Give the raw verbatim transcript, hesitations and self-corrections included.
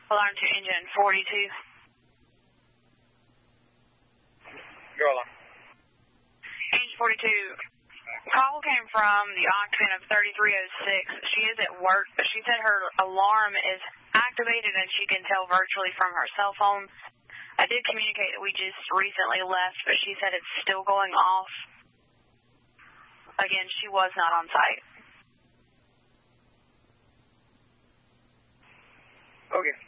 Alarm to engine forty-two. Go alarm. Engine forty-two. Call came from the occupant of thirty-three oh six. She is at work, but she said her alarm is activated and she can tell virtually from her cell phone. I did communicate that we just recently left, but she said it's still going off. Again, she was not on site. Okay.